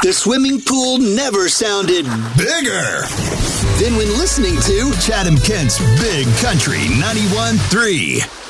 The swimming pool never sounded bigger than when listening to Chatham Kent's Big Country 91.3.